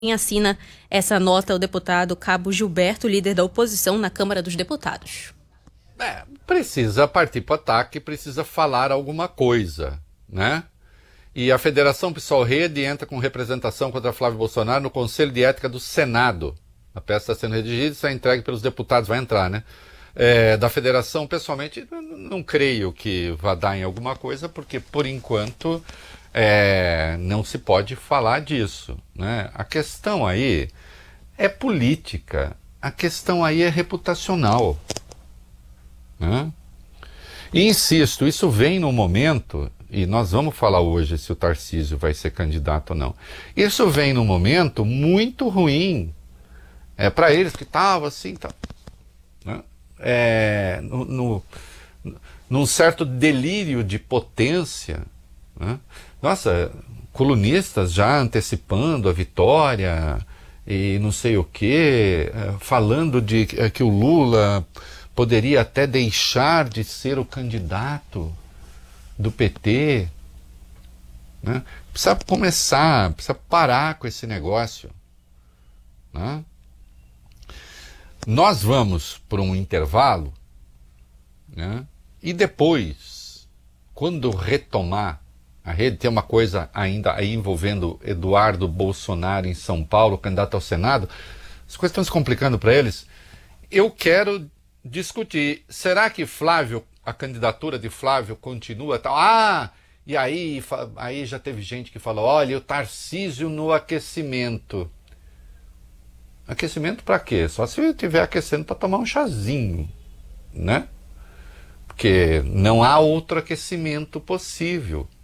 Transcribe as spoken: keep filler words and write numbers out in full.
Quem assina essa nota é o deputado Cabo Gilberto, líder da oposição na Câmara dos Deputados. É, precisa partir para o ataque, precisa falar alguma coisa, né? E a Federação Pessoal Rede entra com representação contra Flávio Bolsonaro no Conselho de Ética do Senado. A peça está sendo redigida e está entregue pelos deputados, vai entrar, né? É, da Federação, pessoalmente, não creio que vá dar em alguma coisa, porque, por enquanto, é, não se pode falar disso, né? A questão aí é política, a questão aí é reputacional, né? E insisto, isso vem no momento, e nós vamos falar hoje se o Tarcísio vai ser candidato ou não, isso vem num momento muito ruim é, para eles que estavam assim, tá, né? É, no, no, num certo delírio de potência, né? Nossa, colunistas já antecipando a vitória e não sei o que, falando de que o Lula poderia até deixar de ser o candidato do P T, né? Precisa começar, precisa parar com esse negócio, né? Nós vamos para um intervalo, né? E depois, quando retomar a rede, tem uma coisa ainda aí envolvendo Eduardo Bolsonaro em São Paulo, candidato ao Senado, as coisas estão se complicando para eles. Eu quero discutir, será que Flávio, a candidatura de Flávio continua tal? Ah, e aí, aí já teve gente que falou, olha, o Tarcísio no aquecimento. Aquecimento para quê? Só se eu estiver aquecendo para tomar um chazinho, né? Porque não há outro aquecimento possível.